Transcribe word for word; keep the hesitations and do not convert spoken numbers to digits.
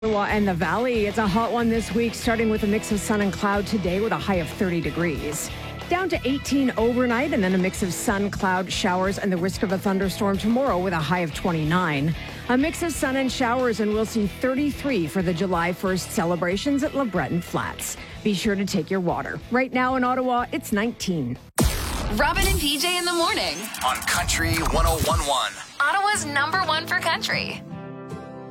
Ottawa and the Valley. It's a hot one this week, starting with a mix of sun and cloud today with a high of thirty degrees. Down to eighteen overnight, and then a mix of sun, cloud, showers, and the risk of a thunderstorm tomorrow with a high of twenty-nine. A mix of sun and showers, and we'll see thirty-three for the July first celebrations at LeBreton Flats. Be sure to take your water. Right now in Ottawa, it's nineteen. Robin and P J in the morning. On Country one oh one point one. Ottawa's number one for country.